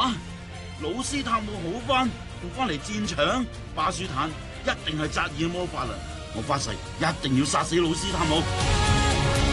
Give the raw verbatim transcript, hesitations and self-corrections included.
啊！老斯探姆好翻，仲翻嚟戰場，巴舒坦一定係扎爾魔法啦！我發誓一定要殺死老斯探姆。